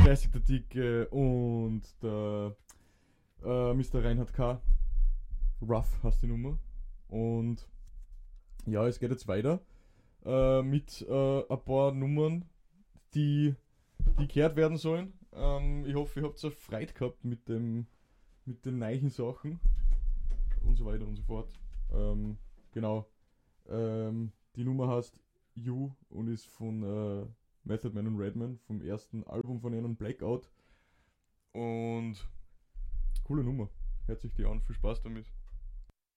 Classic der Dicke und der Mr. Reinhard K. Rough heißt die Nummer. Und ja, es geht jetzt weiter mit ein paar Nummern, die gehört werden sollen. Ich hoffe, ihr habt so Freude gehabt mit den neuen Sachen und so weiter und so fort. Genau. Die Nummer heißt You und ist von Method Man und Redman vom ersten Album von ihnen, Blackout. Und coole Nummer. Hört sich die an, viel Spaß damit.